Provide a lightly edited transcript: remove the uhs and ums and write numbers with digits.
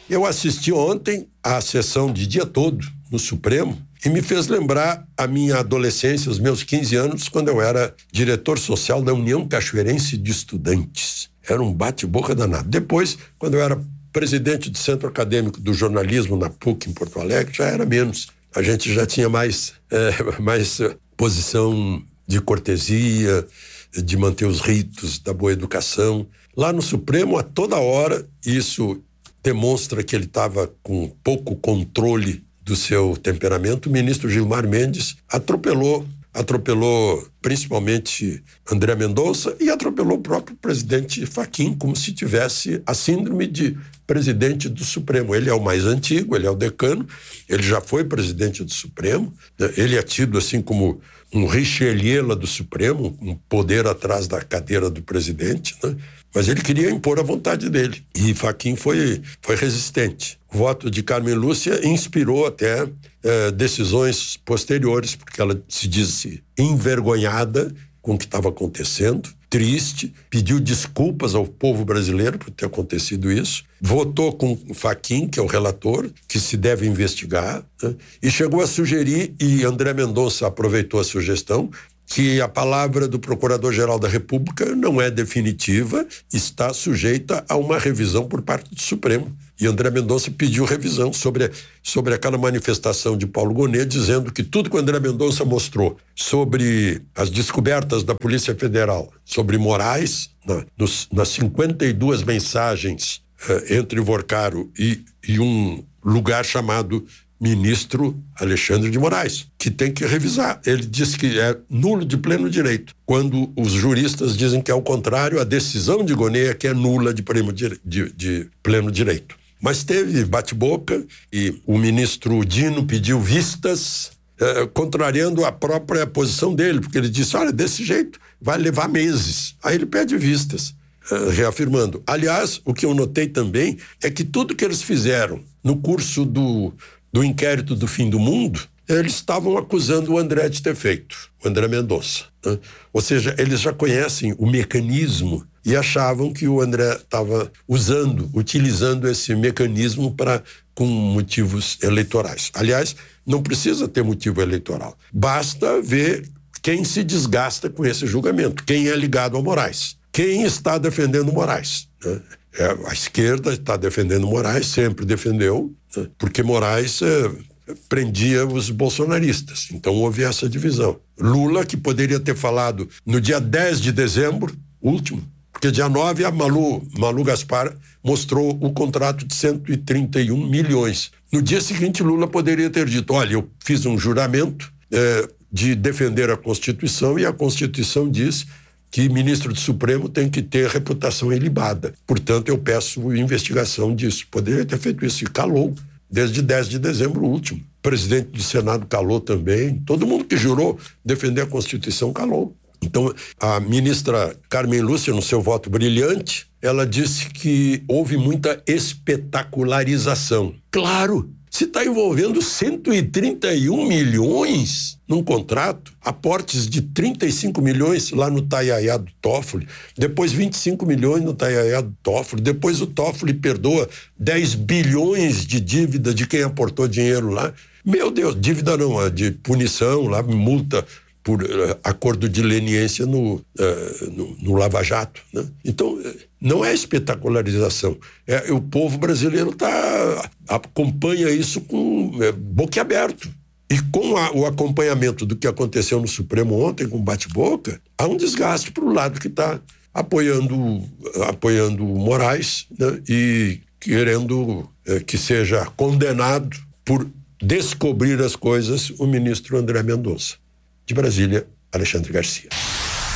Eu assisti ontem à sessão de dia todo no Supremo e me fez lembrar a minha adolescência, os meus 15 anos, quando eu era diretor social da União Cachoeirense de Estudantes. Era um bate-boca danado. Depois, quando eu era presidente do Centro Acadêmico do Jornalismo na PUC, em Porto Alegre, já era menos. A gente já tinha mais posição de cortesia, de manter os ritos da boa educação. Lá no Supremo, a toda hora, isso demonstra que ele estava com pouco controle do seu temperamento. O ministro Gilmar Mendes atropelou principalmente André Mendonça e atropelou o próprio presidente Fachin, como se tivesse a síndrome de presidente do Supremo. Ele é o mais antigo, ele é o decano, ele já foi presidente do Supremo, né? Ele é tido assim como um Richelieu do Supremo, um poder atrás da cadeira do presidente, né? Mas ele queria impor a vontade dele. E Fachin foi resistente. O voto de Carmen Lúcia inspirou até decisões posteriores, porque ela se disse envergonhada com o que estava acontecendo, triste, pediu desculpas ao povo brasileiro por ter acontecido isso, votou com Fachin, que é o relator, que se deve investigar, né? E chegou a sugerir, e André Mendonça aproveitou a sugestão, que a palavra do Procurador-Geral da República não é definitiva, está sujeita a uma revisão por parte do Supremo. E André Mendonça pediu revisão sobre aquela manifestação de Paulo Gonet, dizendo que tudo que o André Mendonça mostrou sobre as descobertas da Polícia Federal, sobre Moraes, nas 52 mensagens entre Vorcaro e um lugar chamado ministro Alexandre de Moraes, que tem que revisar. Ele diz que é nulo de pleno direito, quando os juristas dizem que é o contrário, a decisão de Gonet é que é nula de pleno direito. Mas teve bate-boca e o ministro Dino pediu vistas, contrariando a própria posição dele, porque ele disse, olha, desse jeito vai levar meses. Aí ele pede vistas, reafirmando. Aliás, o que eu notei também é que tudo que eles fizeram no curso do inquérito do fim do mundo, eles estavam acusando o André de ter feito, o André Mendonça, né? Ou seja, eles já conhecem o mecanismo e achavam que o André estava utilizando esse mecanismo com motivos eleitorais. Aliás, não precisa ter motivo eleitoral. Basta ver quem se desgasta com esse julgamento, quem é ligado ao Moraes, quem está defendendo Moraes, né? A esquerda está defendendo Moraes, sempre defendeu, né? Porque Moraes prendia os bolsonaristas. Então houve essa divisão. Lula, que poderia ter falado no dia 10 de dezembro, último, porque dia 9 a Malu Gaspar mostrou o contrato de 131 milhões. No dia seguinte, Lula poderia ter dito, olha, eu fiz um juramento de defender a Constituição e a Constituição diz que ministro do Supremo tem que ter reputação ilibada. Portanto, eu peço investigação disso. Poderia ter feito isso e calou, desde 10 de dezembro último. O presidente do Senado calou também. Todo mundo que jurou defender a Constituição calou. Então, a ministra Carmen Lúcia, no seu voto brilhante, ela disse que houve muita espetacularização. Claro! Se está envolvendo 131 milhões num contrato, aportes de 35 milhões lá no Taiaiá do Toffoli, depois 25 milhões no Taiaiá do Toffoli, depois o Toffoli perdoa 10 bilhões de dívida de quem aportou dinheiro lá. Meu Deus, dívida não, de punição lá, multa por acordo de leniência no Lava Jato, né? Então, não é espetacularização. O povo brasileiro acompanha isso com boquiaberto. E com o acompanhamento do que aconteceu no Supremo ontem, com bate-boca, há um desgaste para o lado que está apoiando Moraes, né? E querendo que seja condenado por descobrir as coisas o ministro André Mendonça. De Brasília, Alexandre Garcia.